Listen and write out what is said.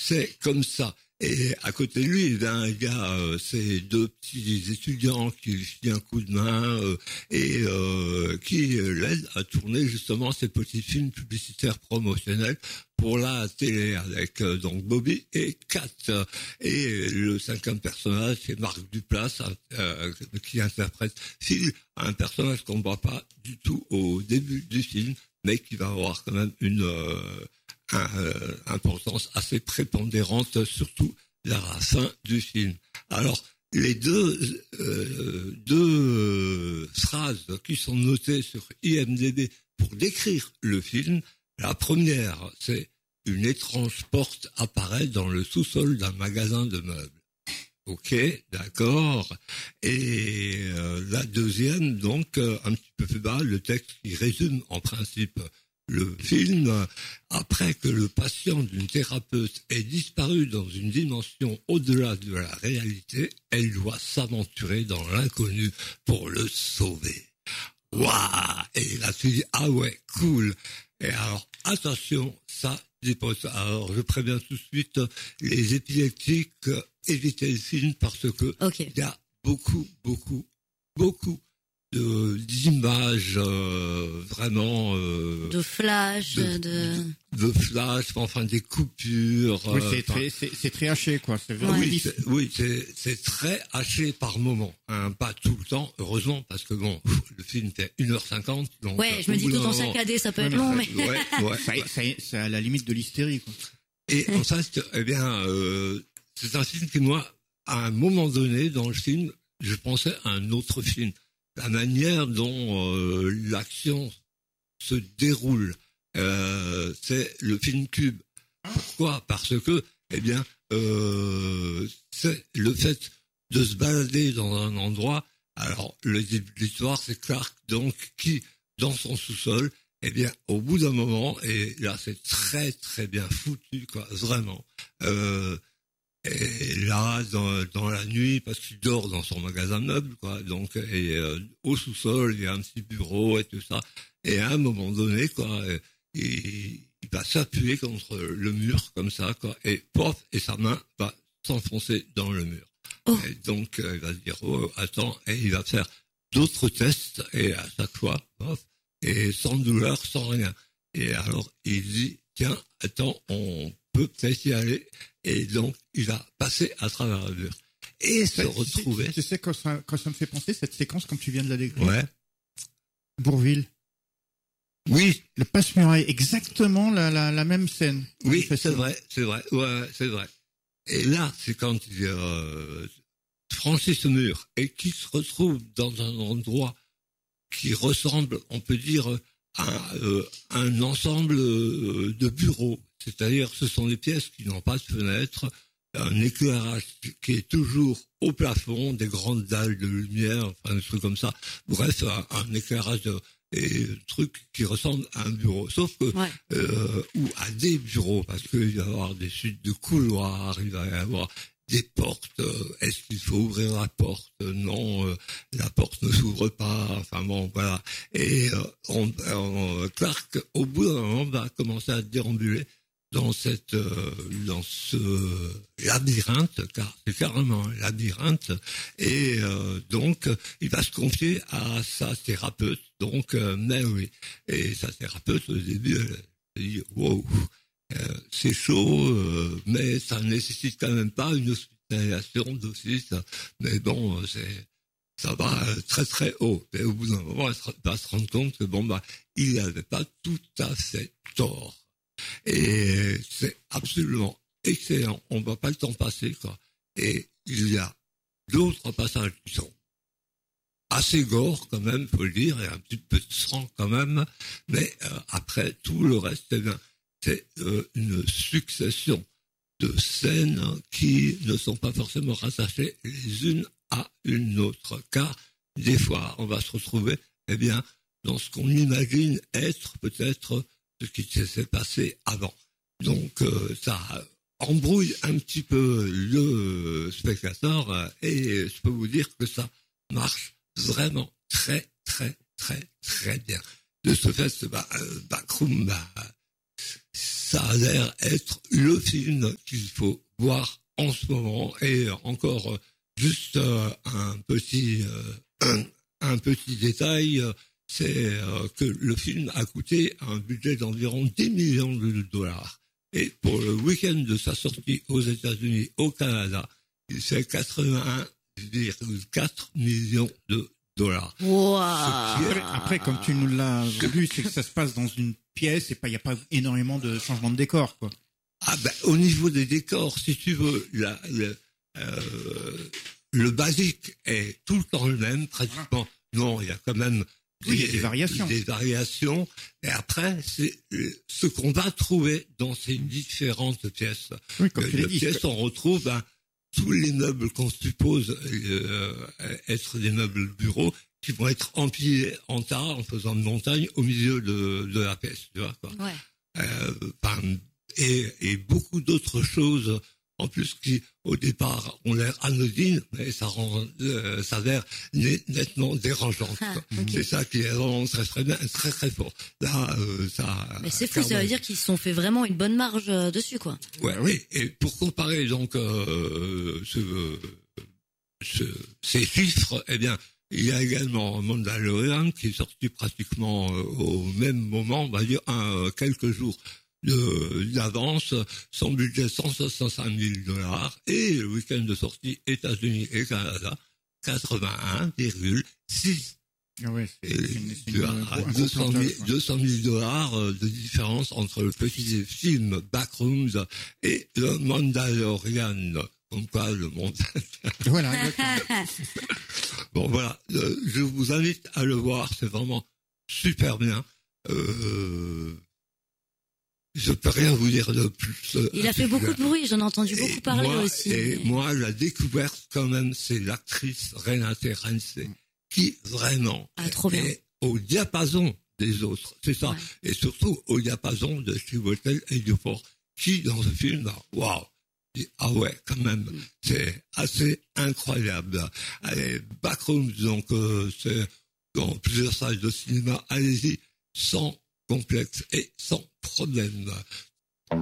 c'est comme ça. Et à côté de lui, il y a ces deux petits étudiants qui lui filent un coup de main et qui l'aident à tourner justement ces petits films publicitaires promotionnels pour la télé avec donc Bobby et Kat. Et le cinquième personnage, c'est Marc Duplass qui interprète Phil, un personnage qu'on ne voit pas du tout au début du film, mais qui va avoir quand même une importance assez prépondérante, surtout vers la fin du film. Alors, les deux phrases qui sont notées sur IMDb pour décrire le film, la première, c'est « Une étrange porte apparaît dans le sous-sol d'un magasin de meubles ». Ok, d'accord. Et la deuxième, donc, un petit peu plus bas, le texte qui résume en principe le film. Après que le patient d'une thérapeute ait disparu dans une dimension au-delà de la réalité, elle doit s'aventurer dans l'inconnu pour le sauver. Waouh! Et là, tu dis, ah ouais, cool. Et alors, attention, ça dépose. Alors, je préviens tout de suite les épileptiques, évitez le film parce que il y a beaucoup d'images vraiment de flash, de flash, enfin des coupures. Oui, c'est très haché, quoi. C'est vraiment c'est très haché par moment, hein, pas tout le temps, heureusement, parce que bon, le film fait 1h50. Donc, ouais, je me dis tout en saccadé, ça peut être long, mais c'est à la limite de l'hystérie, quoi. Et en fait, eh bien, c'est un film qui, moi, à un moment donné dans le film, je pensais à un autre film. La manière dont l'action se déroule, c'est le film Cube. Pourquoi ? Parce que, eh bien, c'est le fait de se balader dans un endroit. Alors, l'histoire, c'est Clark, donc, qui, dans son sous-sol, eh bien, au bout d'un moment, et là, c'est très, très bien foutu, quoi, vraiment. Et là, dans la nuit, parce qu'il dort dans son magasin de meubles, quoi. Donc, au sous-sol, il y a un petit bureau et tout ça. Et à un moment donné, quoi, il va s'appuyer contre le mur comme ça, quoi. Et pof, et sa main va s'enfoncer dans le mur. Oh. Et donc, il va se dire, oh, attends, et il va faire d'autres tests, et à chaque fois, pof, et sans douleur, sans rien. Et alors, il dit, tiens, attends, on peut peut-être y aller. Et donc, il va passer à travers le mur. Et se retrouver... Tu sais quand ça me fait penser, cette séquence, comme tu viens de la décrire. Ouais. Bourvil. Oui. Le passe-muraille, exactement la même scène. Oui, c'est vrai. Ouais, c'est vrai. Et là, c'est quand il franchit ce mur et qu'il se retrouve dans un endroit qui ressemble, on peut dire, à un ensemble de bureaux. C'est-à-dire, ce sont des pièces qui n'ont pas de fenêtres, un éclairage qui est toujours au plafond, des grandes dalles de lumière, enfin, des trucs comme ça. Bref, un éclairage et truc qui ressemble à un bureau. Sauf que, ou à des bureaux, parce qu'il va y avoir des suites de couloirs, il va y avoir des portes. Est-ce qu'il faut ouvrir la porte ? Non, la porte ne s'ouvre pas. Enfin bon, voilà. Et Clark, au bout d'un moment, va commencer à déambuler dans ce labyrinthe, car c'est carrément un labyrinthe, et donc il va se confier à sa thérapeute, donc Mary. Et sa thérapeute, au début, elle dit « Wow, c'est chaud, mais ça nécessite quand même pas une hospitalisation d'office, mais bon, ça va très très haut. » Et au bout d'un moment, elle va se rendre compte que il n'avait pas tout à fait tort. Et c'est absolument excellent. On ne voit pas le temps passer, quoi. Et il y a d'autres passages qui sont assez gore, quand même, faut le dire, et un petit peu de sang, quand même. Mais après, tout le reste, c'est une succession de scènes qui ne sont pas forcément rattachées les unes à une autre. Car, des fois, on va se retrouver, dans ce qu'on imagine être peut-être ce qui s'est passé avant. Donc, ça embrouille un petit peu le spectateur, et je peux vous dire que ça marche vraiment très, très, très, très bien. De ce fait, Backroom, ça a l'air être le film qu'il faut voir en ce moment. Et encore juste un petit détail, c'est que le film a coûté un budget d'environ 10 millions de dollars. Et pour le week-end de sa sortie aux États-Unis, au Canada, il fait 81,4 millions de dollars. Wow. Après, comme tu nous l'as vu, c'est que ça se passe dans une pièce et il n'y a pas énormément de changements de décor, quoi. Ah ben, au niveau des décors, si tu veux, le basique est tout le temps le même, pratiquement. Non, il y a quand même des variations. Des variations. Et après, c'est ce qu'on va trouver dans ces différentes pièces. Oui, comme tu l'as dit. Pièces, on retrouve tous les meubles qu'on suppose être des meubles bureaux qui vont être empilés en tas, en faisant une montagne au milieu de la pièce, tu vois, quoi. Ouais. Et beaucoup d'autres choses en plus qui au départ ont l'air anodines, mais ça s'avère nettement dérangeante. Okay. C'est ça qui est vraiment très très bien, très très fort. Là, ça. Mais c'est fou, ça veut dire qu'ils se sont fait vraiment une bonne marge dessus, quoi. Ouais, oui. Et pour comparer donc ces chiffres, eh bien, il y a également Mandalorian qui est sorti pratiquement au même moment, on va dire quelques jours d'avance, son budget 165 000 $, et le week-end de sortie États-Unis et Canada 81,6. Ah ouais, tu as 200 000 $ de différence entre le petit film Backrooms et le Mandalorian. Comme quoi le monde. Voilà. Bon voilà, je vous invite à le voir, c'est vraiment super bien. Je peux rien vous dire de plus. Il a fait beaucoup de bruit, j'en ai entendu beaucoup parler aussi. Et moi, la découverte quand même, c'est l'actrice Renate Reinsve qui vraiment est au diapason des autres. C'est ça. Ouais. Et surtout au diapason de Chiwetel Ejiofor, qui dans ce film, waouh, ah ouais, quand même, c'est assez incroyable. Allez, Backrooms, donc c'est dans plusieurs salles de cinéma, allez-y, sans complexe et sans problème.